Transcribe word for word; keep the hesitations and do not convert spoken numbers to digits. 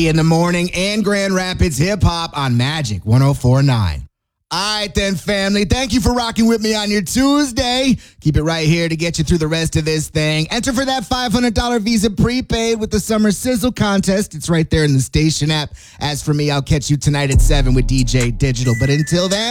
In the morning and Grand Rapids hip hop on Magic one oh four point nine. All right then, family. Thank you for rocking with me on your Tuesday. Keep it right here to get you through the rest of this thing. Enter for that five hundred dollars Visa prepaid with the Summer Sizzle contest. It's right there in the station app. As for me, I'll catch you tonight at seven with D J Digital. But until then,